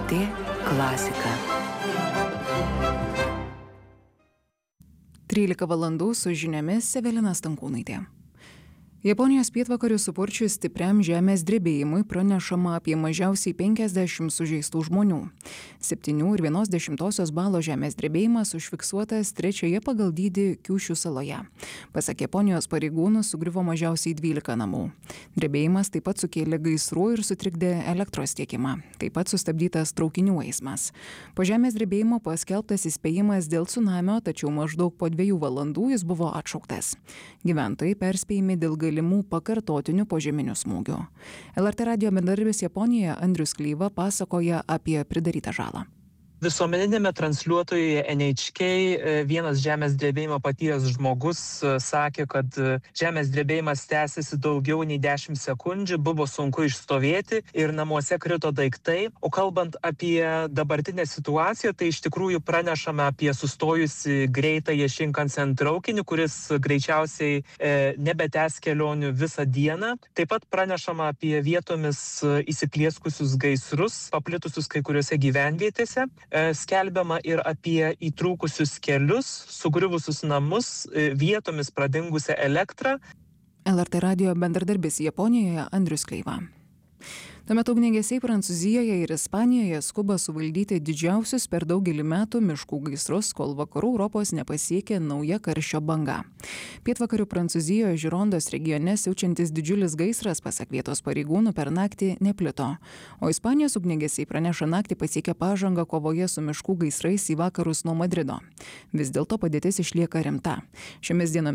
LRT klasika. 13 valandų su žiniomis Evelina Stankūnaitė. Japonijos pietvakarių supurčius stipriam žemės drebėjimui pranešama apie mažiausiai 50 sužeistų žmonių. 7,1 balo žemės drebėjimas užfiksuotas trečioje pagal dydį Kiūšių saloje. Pasak Japonijos pareigūnų sugriuvo mažiausiai 12 namų. Drebėjimas taip pat sukėlė gaisrų ir sutrikdė elektros tiekimą. Taip pat sustabdytas traukinių eismas. Po žemės drebėjimo paskelbtas įspėjimas dėl cunamio, tačiau maždaug po 2 valandų jis buvo atšauktas. Gyventojai perspėjami dėl galimų pakartotinių požeminių smūgių. LRT radijo bendradarbis Japonijoje Andrius Klyva pasakoja apie pridarytą žalą. Visuomeninėme transliuotojuje NHK vienas žemės drebėjimo patyręs žmogus sakė, kad žemės drebėjimas tęsiasi daugiau nei 10 sekundžių, buvo sunku išstovėti ir namuose krito daiktai. O kalbant apie dabartinę situaciją, tai iš tikrųjų pranešame apie sustojusi greitąją Shinkansen traukinį, kuris greičiausiai nebetęs kelionių visą dieną. Taip pat pranešama apie vietomis įsiplieskusius gaisrus, paplitusius kai kuriuose gyvenvietėse. Skelbiama ir apie įtrūkusius kelius, sugriuvusius namus, vietomis pradingusią elektrą. LRT radijo bendradarbis Japonijoje Andrius Klyva. Tuo metu ugniagesiai Prancūzijoje ir Ispanijoje skuba suvaldyti didžiausius per daugelį metų miškų gaisrus, kol vakarų Europos nepasiekė nauja karščio banga. Pietvakarių Prancūzijoje Žirondos regione siaučiantis didžiulis gaisras, pasak vietos pareigūnų, per naktį neplito. O Ispanijos ugniagesiai praneša naktį pasiekę pažangą kovoje su miškų gaisrais į vakarus nuo Madrido. Vis dėlto padėtis išlieka rimta. Šiomis dienomis